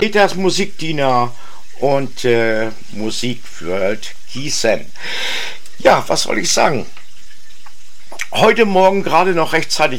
Peters Musikdiener und Musikworld Gießen. Ja, was soll ich sagen? Heute Morgen gerade noch rechtzeitig